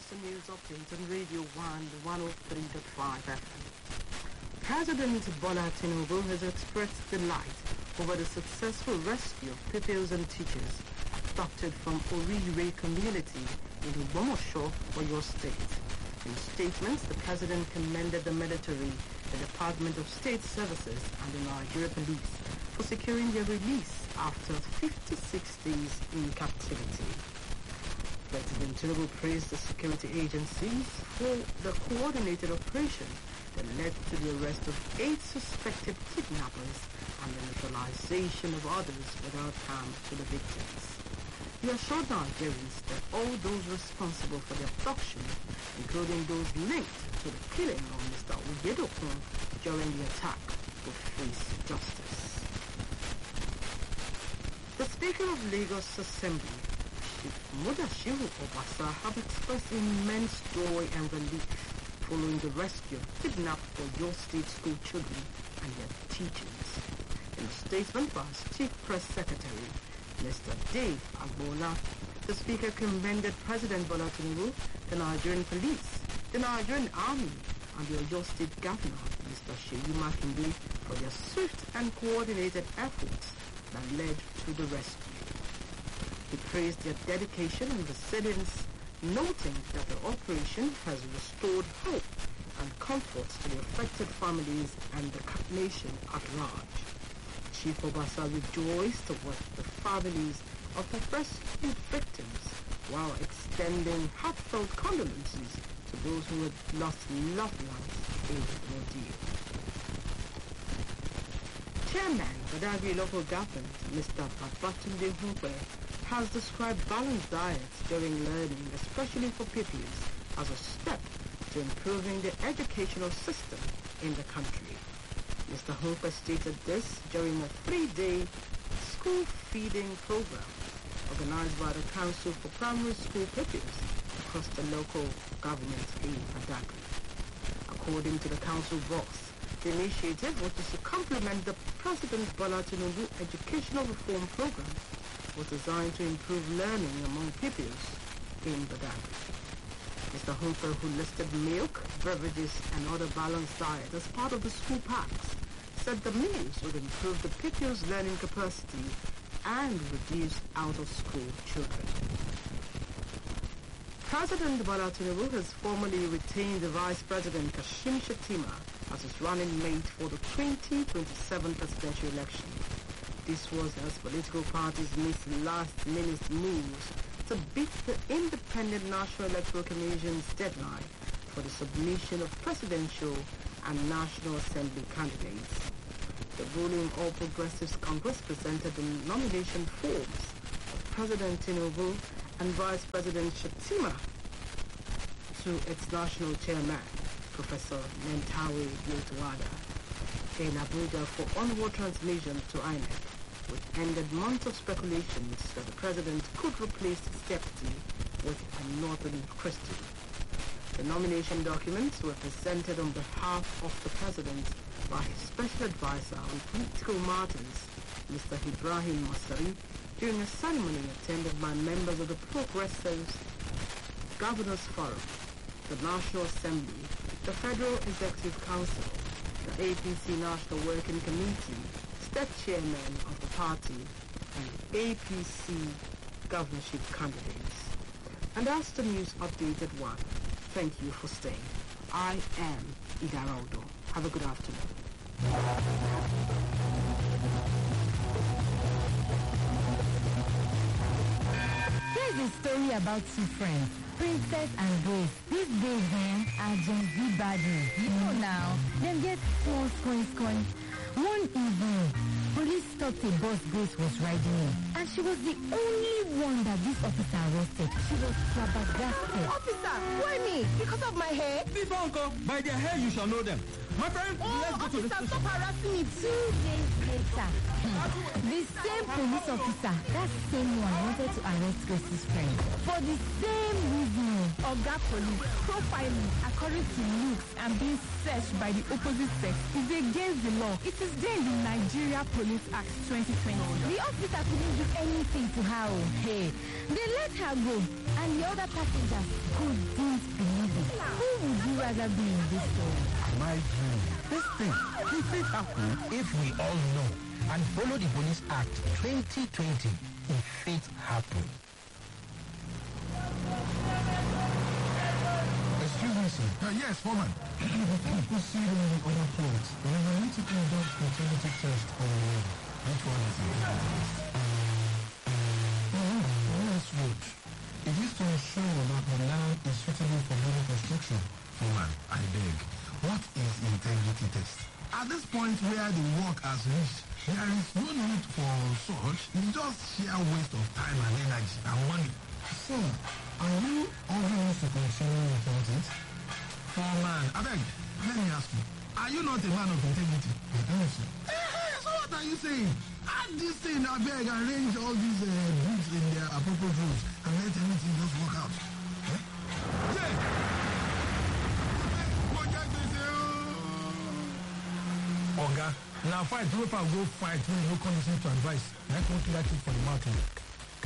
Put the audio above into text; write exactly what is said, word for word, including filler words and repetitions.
Aston News Update on Radio one, one oh three point five F M. President Bola Tinubu has expressed delight over the successful rescue of pupils and teachers abducted from Orire community in Ubomosho, Oyo State. In statements, the president commended the military, the Department of State Services, and the Nigeria Police for securing their release after fifty-six days in captivity. President Tinubu praised the security agencies for the coordinated operation that led to the arrest of eight suspected kidnappers and the neutralization of others without harm to the victims. He assured Nigerians that all those responsible for the abduction, including those linked to the killing of Mister Uyedokun during the attack, will face justice. The Speaker of Lagos Assembly, Mudashiru Obasa, have expressed immense joy and relief following the rescue of kidnapped Oyo State school children and their teachers. In a statement by his Chief Press Secretary, Mister Dave Agbola, the Speaker commended President Bola Tinubu, the Nigerian Police, the Nigerian Army, and the Oyo State Governor, Mister Seyi Makinde, for their swift and coordinated efforts that led to the rescue. He praised their dedication and resilience, noting that the operation has restored hope and comfort to the affected families and the nation at large. Chief Obasa rejoiced with the families of the rescued victims while extending heartfelt condolences to those who had lost loved ones in the ordeal. Chairman Badagry Local Government, Mister Babatunde Humpe, has described balanced diets during learning, especially for pupils, as a step to improving the educational system in the country. Mister Humpe stated this during a three-day school feeding program organized by the Council for Primary School Pupils across the local government in Badagry. According to the council boss, the initiative, which is to complement the President Bola Tinubu educational reform program, was designed to improve learning among pupils in Badagry. Mister Humpe, who listed milk, beverages, and other balanced diet as part of the school packs, said the meals would improve the pupils' learning capacity and reduce out-of-school children. President Bola Tinubu has formally retained the Vice President Kashim Shettima as his running mate for the twenty twenty-seven presidential election. This was as political parties missed last-minute moves to beat the Independent National Electoral Commission's deadline for the submission of presidential and National Assembly candidates. The ruling All Progressives Congress presented the nomination forms of President Tinubu and Vice President Shettima to its national chairman, Professor Nentawe Yotuada, in Abuja for onward transmission to I N E C, which ended months of speculations that the president could replace his deputy with a northern Christian. The nomination documents were presented on behalf of the president by his special advisor on political matters, Mister Ibrahim Masari, during a ceremony attended by members of the Progressives Governors Forum, the National Assembly, the Federal Executive Council, the A P C National Working Committee, State Chairman of the party, and A P C governorship candidates. And that's the news updated one. Thank you for staying. I am Idaraldo. Have a good afternoon. Here's a story about two friends, Princess and Grace. These days, eh, are Gen Z baddies. You know now, them get small coins coins. One evening, police stopped a bus Grace was riding in, and she was the only one that this officer arrested. She was flabbergasted. Officer, why me? Because of my hair? This uncle, by their hair you shall know them. My friend, oh, let's go officer, to the station. Stop harassing me. Two days later, the same police officer, that same one, wanted to arrest Grace's friend for the same reason. Oga Police, profiling according to looks and being searched by the opposite sex is against the law. It is there in the Nigeria Police Act twenty twenty. The officer couldn't do anything to her. Hey, they let her go, and and the other passengers couldn't believe it. Who would you rather be in this story? My dream. This thing, if it happen, if we all know and follow the Police Act twenty twenty, if it happen. Excuse me, sir. Uh, yes, foreman. Before we proceed on the other points, we will need to conduct the integrity test on the road. Which one is it? Yes, road. It is to ensure that the land is suitable for building construction. Foreman, I beg. What is integrity test? At this point where the work has reached, there is no need for such. It's just sheer waste of time and energy and money. Sir, are you obvious to continue without it? Foreman, I beg, let me ask you. Are you not a man of integrity? I am, sir. Hey, so what are you saying? Add this thing, I beg, arrange all these uh, books in their appropriate rules and let everything just work out. Eh? Yeah. Oga, now fight, go fight, when you no come listen to advice. That's not like it for the mountain.